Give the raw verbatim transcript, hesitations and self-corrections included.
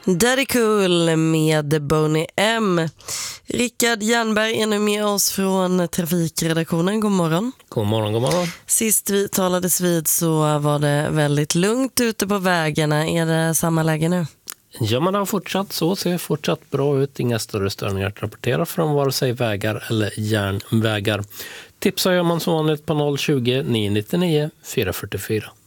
Daddy Cool med Boney M. Rickard Jernberg är nu med oss från trafikredaktionen. God morgon. God morgon, god morgon. Sist vi talades vid så var det väldigt lugnt ute på vägarna. Är det samma läge nu? Ja, man har fortsatt så. Ser fortsatt bra ut. Inga större störningar att rapportera från vare sig vägar eller järnvägar. Tipsa gör man som vanligt på noll tjugo, nio nio nio, fyra fyra fyra.